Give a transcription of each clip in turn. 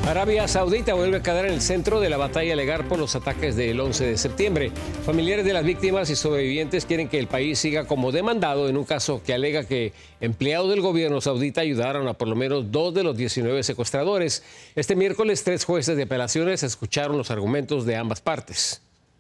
Arabia Saudita vuelve a quedar en el centro de la batalla legal por los ataques del 11 de septiembre. Familiares de las víctimas y sobrevivientes quieren que el país siga como demandado en un caso que alega que empleados del gobierno saudita ayudaron a por lo menos 2 de los 19 secuestradores. Este miércoles, 3 jueces de apelaciones escucharon los argumentos de ambas partes.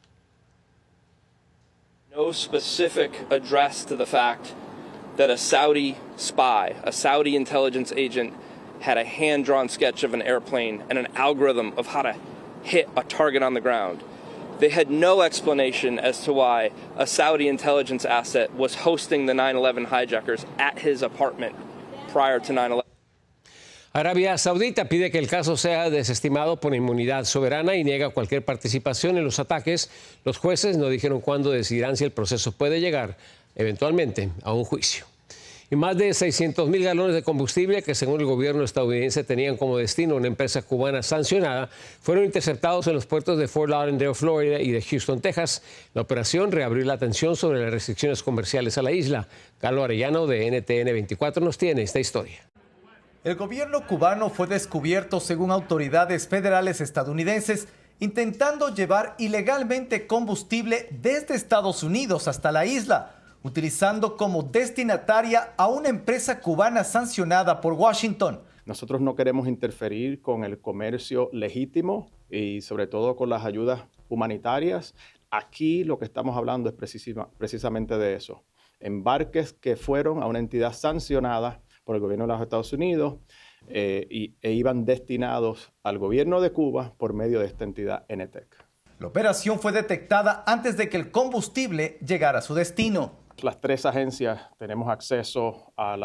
No specific address to the fact that a Saudi spy, a Saudi intelligence agent, had a hand-drawn sketch of an airplane and an algorithm of how to hit a target on the ground. They had no explanation as to why a Saudi intelligence asset was hosting the 9/11 hijackers at his apartment prior to 9/11. Arabia Saudita pide que el caso sea desestimado por inmunidad soberana y niega cualquier participación en los ataques. Los jueces no dijeron cuándo decidirán si el proceso puede llegar eventualmente a un juicio. Y más de 600,000 galones de combustible que según el gobierno estadounidense tenían como destino una empresa cubana sancionada fueron interceptados en los puertos de Fort Lauderdale, Florida y de Houston, Texas. La operación reabrió la atención sobre las restricciones comerciales a la isla. Carlos Arellano de NTN 24 nos tiene esta historia. El gobierno cubano fue descubierto según autoridades federales estadounidenses intentando llevar ilegalmente combustible desde Estados Unidos hasta la isla, utilizando como destinataria a una empresa cubana sancionada por Washington. Nosotros no queremos interferir con el comercio legítimo y sobre todo con las ayudas humanitarias. Aquí lo que estamos hablando es precisamente de eso. Embarques que fueron a una entidad sancionada por el gobierno de los Estados Unidos e iban destinados al gobierno de Cuba por medio de esta entidad ENETEC. La operación fue detectada antes de que el combustible llegara a su destino. Las 3 agencias tenemos acceso a